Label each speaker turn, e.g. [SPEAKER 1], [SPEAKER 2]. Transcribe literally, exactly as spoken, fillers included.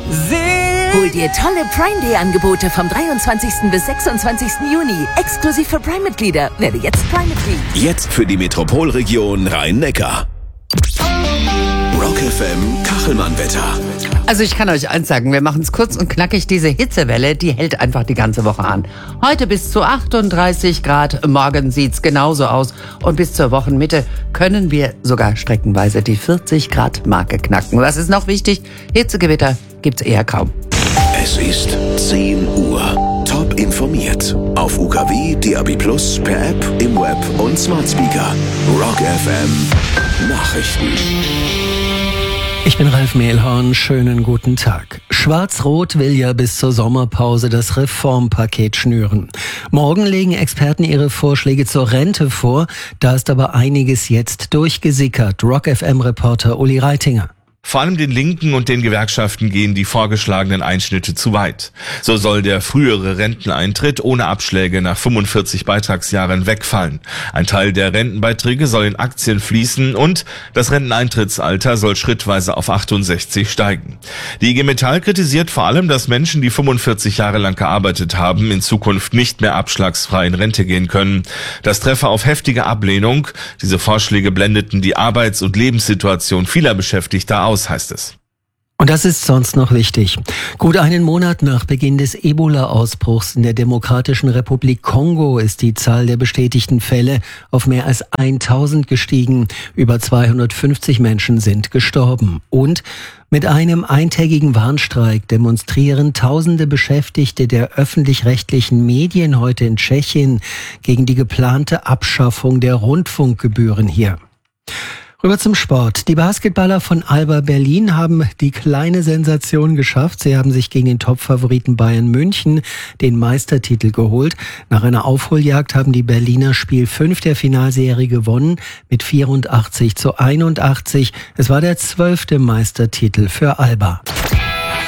[SPEAKER 1] Hol dir tolle Prime Day Angebote vom dreiundzwanzigsten bis sechsundzwanzigsten Juni. Exklusiv für Prime-Mitglieder. Werde jetzt Prime-Mitglied.
[SPEAKER 2] Jetzt für die Metropolregion Rhein-Neckar. Rock F M Kachelmann-Wetter.
[SPEAKER 3] Also ich kann euch eins sagen, wir machen es kurz und knackig. Diese Hitzewelle, die hält einfach die ganze Woche an. Heute bis zu achtunddreißig Grad, morgen sieht's genauso aus. Und bis zur Wochenmitte können wir sogar streckenweise die vierzig Grad Marke knacken. Was ist noch wichtig? Hitzegewitter gibt's eher kaum.
[SPEAKER 2] Es ist zehn Uhr. Top informiert. Auf U K W, D A B plus, per App, im Web und Smart Speaker. Rock F M Nachrichten.
[SPEAKER 4] Ich bin Ralf Mehlhorn, schönen guten Tag. Schwarz-Rot will ja bis zur Sommerpause das Reformpaket schnüren. Morgen legen Experten ihre Vorschläge zur Rente vor, da ist aber einiges jetzt durchgesickert. Rock F M-Reporter Uli Reitinger.
[SPEAKER 5] Vor allem den Linken und den Gewerkschaften gehen die vorgeschlagenen Einschnitte zu weit. So soll der frühere Renteneintritt ohne Abschläge nach fünfundvierzig Beitragsjahren wegfallen. Ein Teil der Rentenbeiträge soll in Aktien fließen und das Renteneintrittsalter soll schrittweise auf achtundsechzig steigen. Die I G Metall kritisiert vor allem, dass Menschen, die fünfundvierzig Jahre lang gearbeitet haben, in Zukunft nicht mehr abschlagsfrei in Rente gehen können. Das treffe auf heftige Ablehnung. Diese Vorschläge blendeten die Arbeits- und Lebenssituation vieler Beschäftigter aus, heißt es.
[SPEAKER 4] Und das ist sonst noch wichtig. Gut einen Monat nach Beginn des Ebola-Ausbruchs in der Demokratischen Republik Kongo ist die Zahl der bestätigten Fälle auf mehr als tausend gestiegen. Über zweihundertfünfzig Menschen sind gestorben. Und mit einem eintägigen Warnstreik demonstrieren tausende Beschäftigte der öffentlich-rechtlichen Medien heute in Tschechien gegen die geplante Abschaffung der Rundfunkgebühren hier. Rüber zum Sport. Die Basketballer von Alba Berlin haben die kleine Sensation geschafft. Sie haben sich gegen den Topfavoriten Bayern München den Meistertitel geholt. Nach einer Aufholjagd haben die Berliner Spiel fünf der Finalserie gewonnen mit vierundachtzig zu einundachtzig. Es war der zwölfte Meistertitel für Alba.